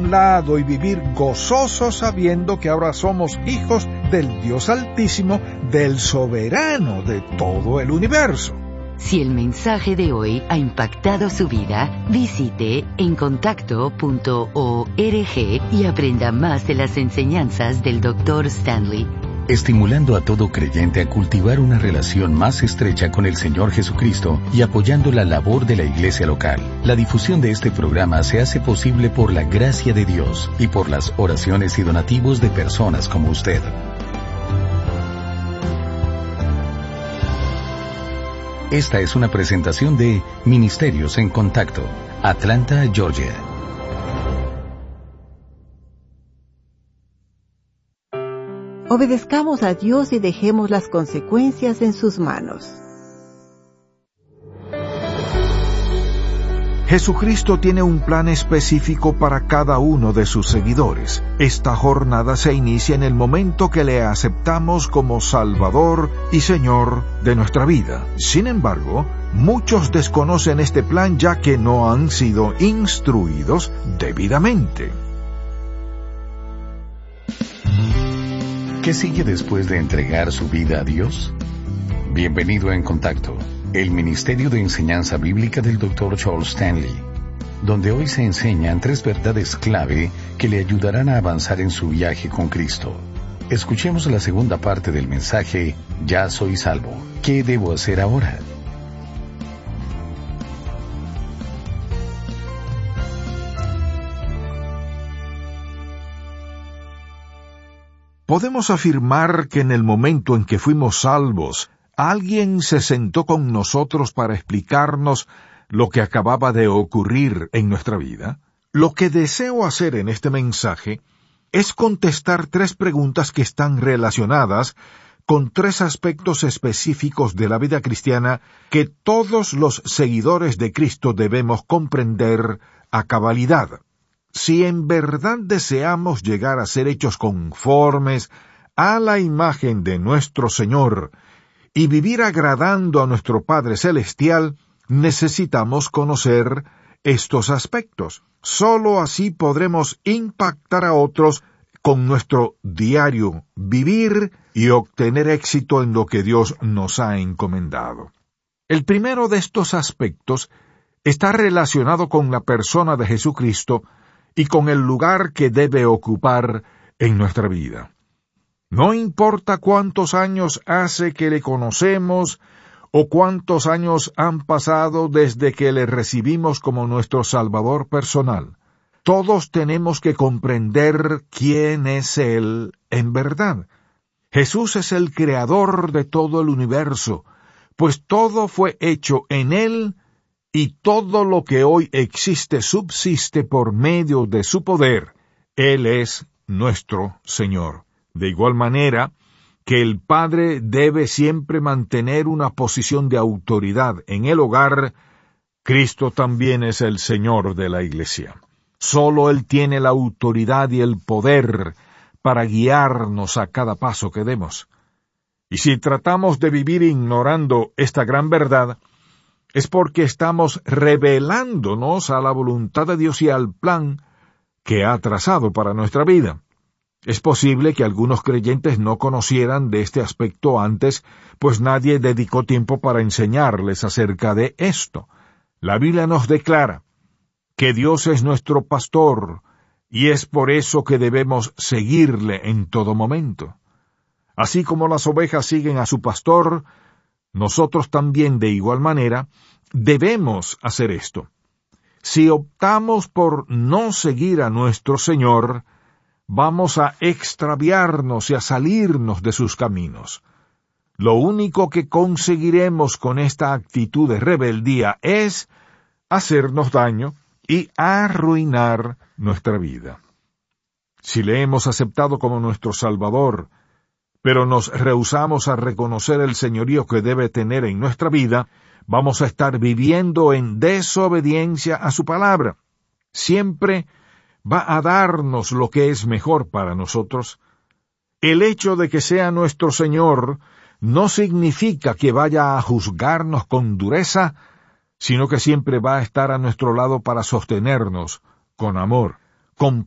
un lado y vivir gozosos sabiendo que ahora somos hijos del Dios Altísimo, del soberano de todo el universo. Si el mensaje de hoy ha impactado su vida, visite encontacto.org y aprenda más de las enseñanzas del Dr. Stanley. Estimulando a todo creyente a cultivar una relación más estrecha con el Señor Jesucristo y apoyando la labor de la iglesia local. La difusión de este programa se hace posible por la gracia de Dios y por las oraciones y donativos de personas como usted. Esta es una presentación de Ministerios en Contacto, Atlanta, Georgia. Obedezcamos a Dios y dejemos las consecuencias en sus manos. Jesucristo tiene un plan específico para cada uno de sus seguidores. Esta jornada se inicia en el momento que le aceptamos como Salvador y Señor de nuestra vida. Sin embargo, muchos desconocen este plan ya que no han sido instruidos debidamente. ¿Qué sigue después de entregar su vida a Dios? Bienvenido a En Contacto, el Ministerio de Enseñanza Bíblica del Dr. Charles Stanley, donde hoy se enseñan 3 verdades clave que le ayudarán a avanzar en su viaje con Cristo. Escuchemos la segunda parte del mensaje, Ya soy salvo. ¿Qué debo hacer ahora? Podemos afirmar que en el momento en que fuimos salvos, alguien se sentó con nosotros para explicarnos lo que acababa de ocurrir en nuestra vida. Lo que deseo hacer en este mensaje es contestar 3 preguntas que están relacionadas con 3 aspectos específicos de la vida cristiana que todos los seguidores de Cristo debemos comprender a cabalidad. Si en verdad deseamos llegar a ser hechos conformes a la imagen de nuestro Señor y vivir agradando a nuestro Padre Celestial, necesitamos conocer estos aspectos. Solo así podremos impactar a otros con nuestro diario vivir y obtener éxito en lo que Dios nos ha encomendado. El primero de estos aspectos está relacionado con la persona de Jesucristo y con el lugar que debe ocupar en nuestra vida. No importa cuántos años hace que le conocemos o cuántos años han pasado desde que le recibimos como nuestro Salvador personal, todos tenemos que comprender quién es Él en verdad. Jesús es el creador de todo el universo, pues todo fue hecho en Él y todo lo que hoy existe subsiste por medio de su poder. Él es nuestro Señor. De igual manera que el padre debe siempre mantener una posición de autoridad en el hogar, Cristo también es el Señor de la Iglesia. Solo Él tiene la autoridad y el poder para guiarnos a cada paso que demos. Y si tratamos de vivir ignorando esta gran verdad, es porque estamos rebelándonos a la voluntad de Dios y al plan que ha trazado para nuestra vida. Es posible que algunos creyentes no conocieran de este aspecto antes, pues nadie dedicó tiempo para enseñarles acerca de esto. La Biblia nos declara que Dios es nuestro pastor, y es por eso que debemos seguirle en todo momento. Así como las ovejas siguen a su pastor, nosotros también de igual manera debemos hacer esto. Si optamos por no seguir a nuestro Señor, vamos a extraviarnos y a salirnos de sus caminos. Lo único que conseguiremos con esta actitud de rebeldía es hacernos daño y arruinar nuestra vida. Si le hemos aceptado como nuestro Salvador, pero nos rehusamos a reconocer el señorío que debe tener en nuestra vida, vamos a estar viviendo en desobediencia a su palabra. Siempre va a darnos lo que es mejor para nosotros. El hecho de que sea nuestro Señor no significa que vaya a juzgarnos con dureza, sino que siempre va a estar a nuestro lado para sostenernos con amor, con